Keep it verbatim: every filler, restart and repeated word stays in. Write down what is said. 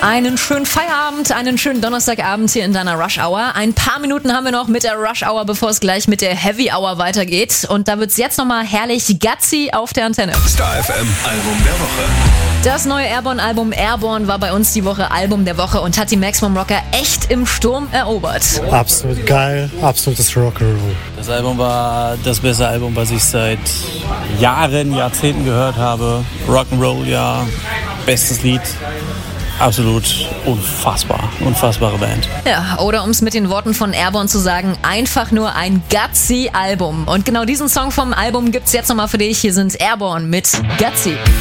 Einen schönen Feierabend, einen schönen Donnerstagabend hier in deiner Rush Hour. Ein paar Minuten haben wir noch mit der Rush Hour, bevor es gleich mit der Heavy Hour weitergeht. Und da wird's jetzt nochmal herrlich Gutsi auf der Antenne. Star F M Album der Woche. Das neue Airborne-Album Airborne war bei uns die Woche Album der Woche und hat die Maximum Rocker echt im Sturm erobert. Absolut geil, absolutes Rock'n'Roll. Das Album war das beste Album, was ich seit Jahren, Jahrzehnten gehört habe. Rock'n'Roll, ja, bestes Lied. Absolut unfassbar, unfassbare Band. Ja, oder um es mit den Worten von Airborne zu sagen, einfach nur ein Gutsi-Album. Und genau diesen Song vom Album gibt's jetzt nochmal für dich. Hier sind Airborne mit Gutsi.